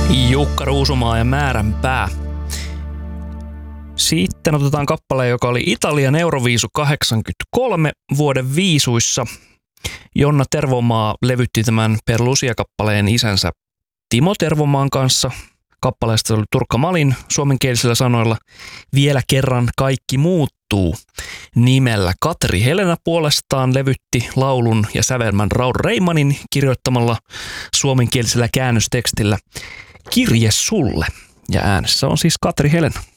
Jukka Ruusumaa ja Määränpää. Sitten otetaan kappale, joka oli Italian Euroviisu 83 vuoden viisuissa. Jonna Tervomaa levytti tämän Per Lucia-kappaleen isänsä Timo Tervomaan kanssa. Kappaleesta oli Turkka Malin suomenkielisillä sanoilla Vielä kerran kaikki muuttuu nimellä. Katri Helena puolestaan levytti laulun ja sävelmän Raul Reimanin kirjoittamalla suomenkielisellä käännöstekstillä Kirje sulle. Ja äänessä on siis Katri Helena.